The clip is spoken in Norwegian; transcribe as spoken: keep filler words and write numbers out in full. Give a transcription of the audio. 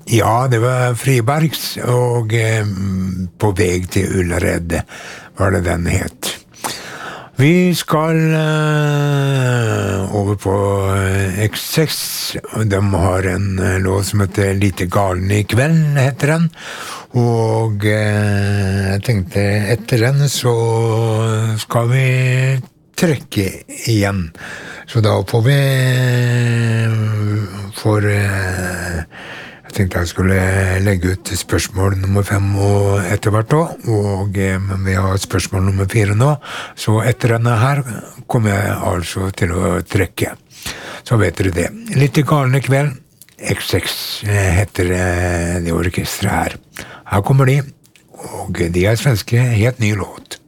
Ja, det var Fribergs, og eh, På väg till Ullared var det den het. Vi skal eh, over på X seks, og de har en eh, låt som heter Lite galen i kveld, heter den. Og eh, jeg tenkte etter den så skal vi trekke igjen. Så da får vi for eh, jeg tenkte jeg skulle legge ut spørsmål nummer fem og etter hvert også, og eh, vi har spørsmål nummer fire nå, så etter denne her kommer jeg altså til å trekke. Så vet dere det. Litt galne kveld, X seks heter det orkestret her. Her kommer de, og de er svenske, helt ny låt.